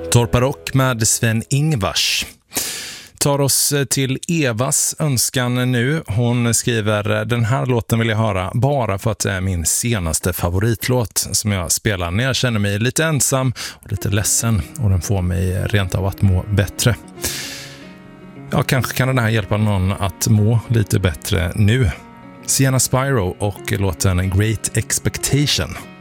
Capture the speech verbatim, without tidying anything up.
Torparock med Sven-Ingvars tar oss till Evas önskan nu. Hon skriver: den här låten vill jag höra bara för att det är min senaste favoritlåt som jag spelar när jag känner mig lite ensam och lite ledsen, och den får mig rent av att må bättre. Ja, kanske kan den här hjälpa någon att må lite bättre nu. Sienna Spyro och låten Great Expectation.